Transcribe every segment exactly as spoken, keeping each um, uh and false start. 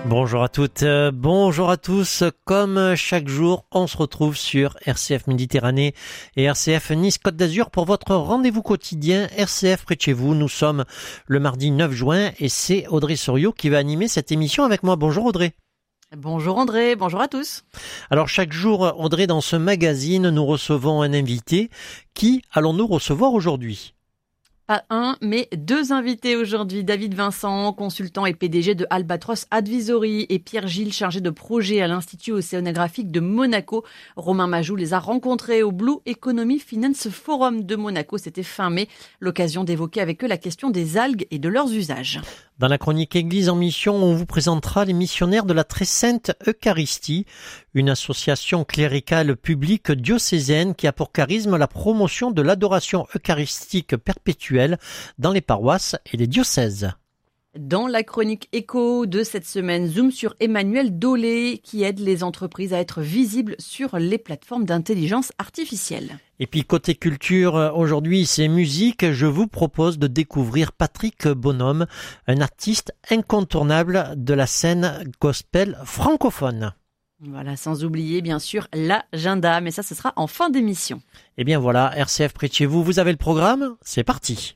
Bonjour à toutes, euh, bonjour à tous. Comme chaque jour, on se retrouve sur R C F Méditerranée et R C F Nice Côte d'Azur pour votre rendez-vous quotidien R C F près de chez vous. Nous sommes le mardi neuf juin et c'est Audrey Soriot qui va animer cette émission avec moi. Bonjour Audrey. Bonjour André, bonjour à tous. Alors chaque jour, Audrey, dans ce magazine, nous recevons un invité. Qui allons-nous recevoir aujourd'hui ? Pas un, mais deux invités aujourd'hui. David Vincent, consultant et P D G de Albatros Advisory, et Pierre Gilles, chargé de projet à l'Institut océanographique de Monaco. Romain Majou les a rencontrés au Blue Economy Finance Forum de Monaco. C'était fin mai, l'occasion d'évoquer avec eux la question des algues et de leurs usages. Dans la chronique Église en mission, on vous présentera les missionnaires de la Très Sainte Eucharistie, une association cléricale publique diocésaine qui a pour charisme la promotion de l'adoration eucharistique perpétuelle dans les paroisses et les diocèses. Dans la chronique écho de cette semaine, zoom sur Emmanuel Dolé qui aide les entreprises à être visibles sur les plateformes d'intelligence artificielle. Et puis côté culture, aujourd'hui c'est musique. Je vous propose de découvrir Patrick Bonhomme, un artiste incontournable de la scène gospel francophone. Voilà, sans oublier bien sûr l'agenda, mais ça ce sera en fin d'émission. Et bien voilà, R C F près de chez vous, vous avez le programme, c'est parti.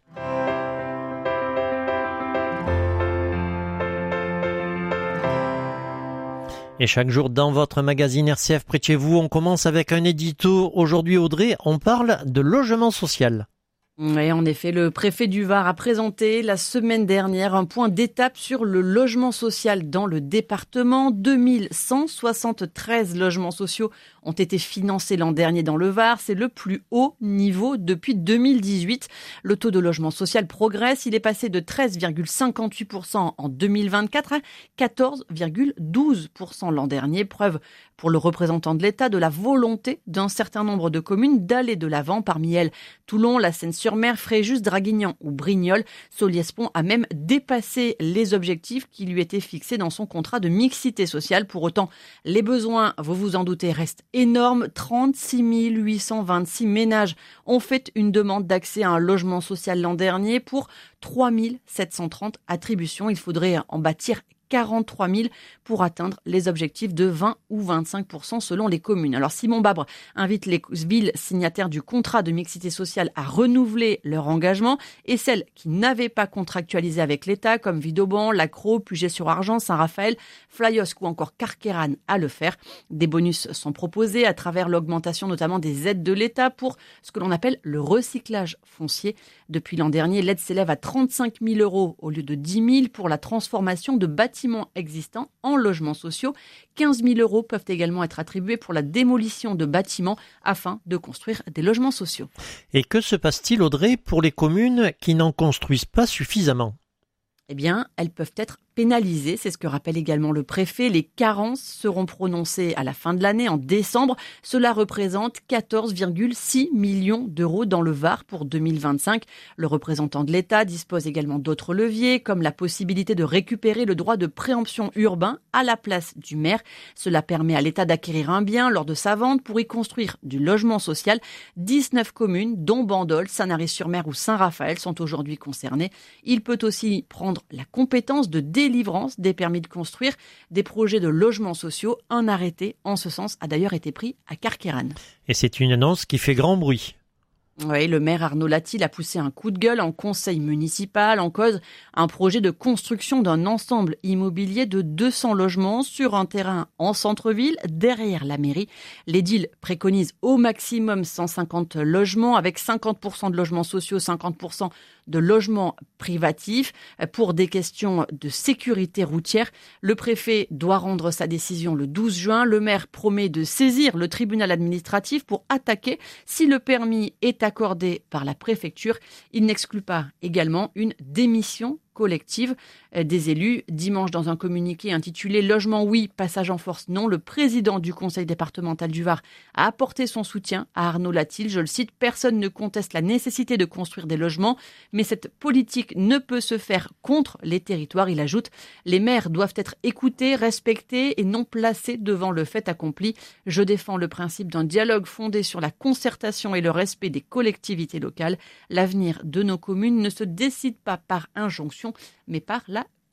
Et chaque jour dans votre magazine R C F près de chez vous, on commence avec un édito. Aujourd'hui Audrey, on parle de logement social. Oui, en effet, le préfet du Var a présenté la semaine dernière un point d'étape sur le logement social dans le département. deux mille cent soixante-treize logements sociaux ont été financés l'an dernier dans le Var. C'est le plus haut niveau depuis deux mille dix-huit. Le taux de logement social progresse. Il est passé de treize virgule cinquante-huit pour cent en deux mille vingt-quatre à quatorze virgule douze pour cent l'an dernier. Preuve pour le représentant de l'État de la volonté d'un certain nombre de communes d'aller de l'avant. Parmi elles, Toulon, la Seine-sur-Mer, Fréjus, Draguignan ou Brignoles. Soliespont a même dépassé les objectifs qui lui étaient fixés dans son contrat de mixité sociale. Pour autant, les besoins, vous vous en doutez, restent énormes. trente-six mille huit cent vingt-six ménages ont fait une demande d'accès à un logement social l'an dernier pour trois mille sept cent trente attributions. Il faudrait en bâtir quarante-trois mille pour atteindre les objectifs de vingt ou vingt-cinq pour cent selon les communes. Alors Simon Babre invite les villes signataires du contrat de mixité sociale à renouveler leur engagement et celles qui n'avaient pas contractualisé avec l'État comme Vidauban, Lacroix, Puget-sur-Argent, Saint-Raphaël, Flyosque ou encore Carqueiranne à le faire. Des bonus sont proposés à travers l'augmentation notamment des aides de l'État pour ce que l'on appelle le recyclage foncier. Depuis l'an dernier, l'aide s'élève à trente-cinq mille euros au lieu de dix mille pour la transformation de bâtiments existants en logements sociaux. quinze mille euros peuvent également être attribués pour la démolition de bâtiments afin de construire des logements sociaux. Et que se passe-t-il, Audrey, pour les communes qui n'en construisent pas suffisamment ? Eh bien, elles peuvent être pénalisées, c'est ce que rappelle également le préfet. Les carences seront prononcées à la fin de l'année, en décembre. Cela représente quatorze virgule six millions d'euros dans le Var pour deux mille vingt-cinq. Le représentant de l'État dispose également d'autres leviers, comme la possibilité de récupérer le droit de préemption urbain à la place du maire. Cela permet à l'État d'acquérir un bien lors de sa vente pour y construire du logement social. dix-neuf communes, dont Bandol, Sanary-sur-Mer ou Saint-Raphaël, sont aujourd'hui concernées. Il peut aussi prendre la compétence de délivrance des permis de construire des projets de logements sociaux. Un arrêté en ce sens a d'ailleurs été pris à Carqueiranne. Et c'est une annonce qui fait grand bruit. Oui, le maire Arnaud Latil a poussé un coup de gueule en conseil municipal, en cause un projet de construction d'un ensemble immobilier de deux cents logements sur un terrain en centre-ville, derrière la mairie. L'édile préconise au maximum cent cinquante logements, avec cinquante pour cent de logements sociaux, cinquante pour cent de logements privatifs. Pour des questions de sécurité routière, le préfet doit rendre sa décision le douze juin. Le maire promet de saisir le tribunal administratif pour attaquer si le permis est accordé par la préfecture. Il n'exclut pas également une démission collective des élus. Dimanche, dans un communiqué intitulé « Logement oui, passage en force non », le président du conseil départemental du Var a apporté son soutien à Arnaud Latil. Je le cite, « Personne ne conteste la nécessité de construire des logements, mais cette politique ne peut se faire contre les territoires ». Il ajoute « Les maires doivent être écoutés, respectés et non placés devant le fait accompli. Je défends le principe d'un dialogue fondé sur la concertation et le respect des collectivités locales. L'avenir de nos communes ne se décide pas par injonction, mais par la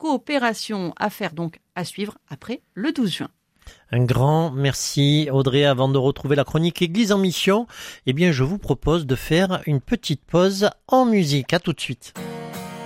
coopération à faire, donc à suivre après le douze juin. Un grand merci Audrey. Avant de retrouver la chronique Église en mission, eh bien je vous propose de faire une petite pause en musique. À tout de suite.